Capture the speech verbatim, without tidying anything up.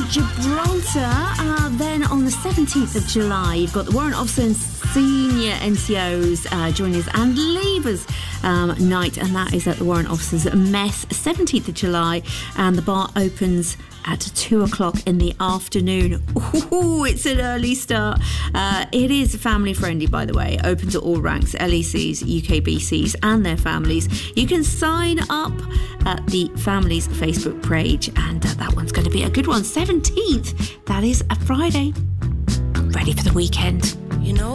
Gibraltar. Uh, then on the seventeenth of July, you've got the Warrant Officer and Senior N C Os, uh, Joiners and Leavers um, night, and that is at the Warrant Officers Mess, seventeenth of July, and the bar opens at two o'clock in the afternoon. Ooh, it's an early start. Uh, it is family friendly, by the way, open to all ranks, L E Cs, U K B Cs and their families. You can sign up at the family's Facebook page, and uh, that one's going to be a good one. seventeenth, that is a Friday. Ready for the weekend. You know